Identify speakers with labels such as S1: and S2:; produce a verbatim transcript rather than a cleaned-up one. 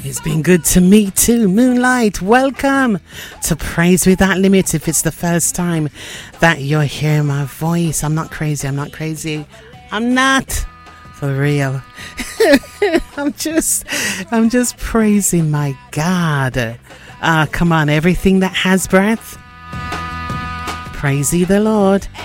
S1: It's been good to me too. Moonlight, welcome to Praise Without Limit. If it's the first time that you're hearing my voice, I'm not crazy, I'm not crazy. I'm not. For real. I'm just, I'm just praising my God. Ah, uh, come on, everything that has breath, praise ye the Lord.